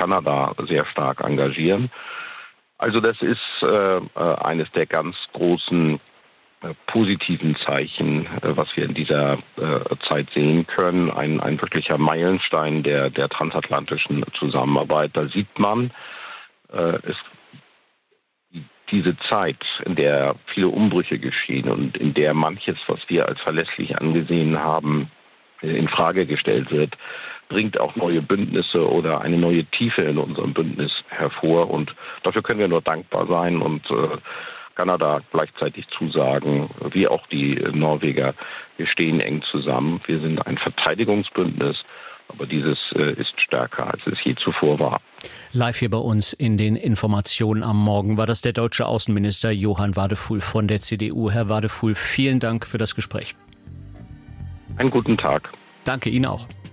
Kanada sehr stark engagieren. Also das ist eines der ganz großen positiven Zeichen, was wir in dieser Zeit sehen können. Ein wirklicher Meilenstein der transatlantischen Zusammenarbeit. Da sieht man, diese Zeit, in der viele Umbrüche geschehen und in der manches, was wir als verlässlich angesehen haben, in Frage gestellt wird, bringt auch neue Bündnisse oder eine neue Tiefe in unserem Bündnis hervor. Und dafür können wir nur dankbar sein und Kanada gleichzeitig zusagen, wie auch die Norweger, wir stehen eng zusammen. Wir sind ein Verteidigungsbündnis, aber dieses ist stärker, als es je zuvor war. Live hier bei uns in den Informationen am Morgen war das der deutsche Außenminister Johann Wadefuhl von der CDU. Herr Wadefuhl, vielen Dank für das Gespräch. Einen guten Tag. Danke Ihnen auch.